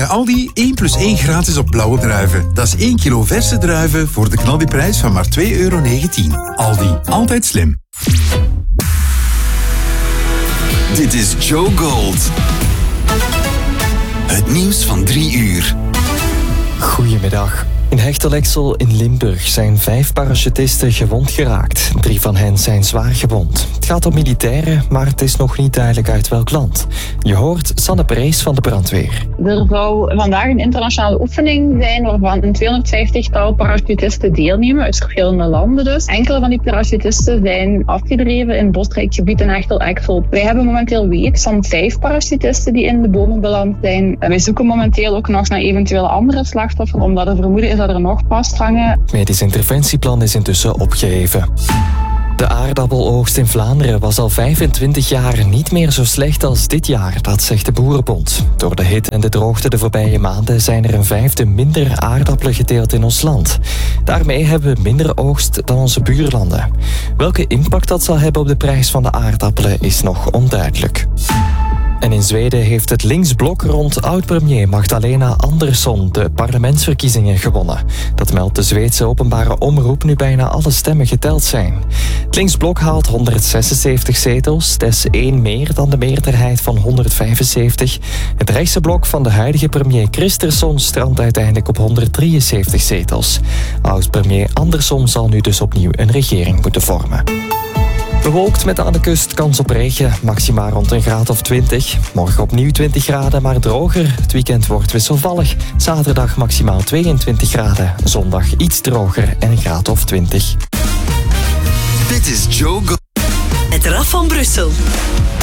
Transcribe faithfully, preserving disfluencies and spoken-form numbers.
Aldi één plus één gratis op blauwe druiven. Dat is één kilo verse druiven voor de knaldiprijs van maar twee euro negentien. Aldi, altijd slim. Dit is Joe Gold. Het nieuws van drie uur. Goedemiddag. In Hechtelexel in Limburg zijn vijf parachutisten gewond geraakt. Drie van hen zijn zwaar gewond. Het gaat om militairen, maar het is nog niet duidelijk uit welk land. Je hoort Sanne Prees van de brandweer. Er zou vandaag een internationale oefening zijn waarvan een tweehonderdvijftigtal parachutisten deelnemen uit verschillende landen dus. Enkele van die parachutisten zijn afgedreven in bosrijk gebied in Hechtel-Exel. Wij hebben momenteel weet van vijf parachutisten die in de bomen beland zijn. Wij zoeken momenteel ook nog naar eventuele andere slachtoffers, omdat er vermoeden is dat er nog vasthangen. Het medisch interventieplan is intussen opgeheven. De aardappeloogst in Vlaanderen was al vijfentwintig jaar niet meer zo slecht als dit jaar, dat zegt de Boerenbond. Door de hitte en de droogte de voorbije maanden zijn er een vijfde minder aardappelen geteeld in ons land. Daarmee hebben we minder oogst dan onze buurlanden. Welke impact dat zal hebben op de prijs van de aardappelen is nog onduidelijk. En in Zweden heeft het linksblok rond oud-premier Magdalena Andersson de parlementsverkiezingen gewonnen. Dat meldt de Zweedse openbare omroep nu bijna alle stemmen geteld zijn. Het linksblok haalt honderdzesenzeventig zetels, dat is één meer dan de meerderheid van honderdvijfenzeventig. Het rechtse blok van de huidige premier Kristersson strandt uiteindelijk op honderddrieënzeventig zetels. Oud-premier Andersson zal nu dus opnieuw een regering moeten vormen. Bewolkt met aan de kust kans op regen, maxima rond een graad of twintig. Morgen opnieuw twintig graden, maar droger. Het weekend wordt wisselvallig. Zaterdag maximaal tweeëntwintig graden. Zondag iets droger en een graad of twintig. Dit is Joe Gold. Het Raf van Brussel.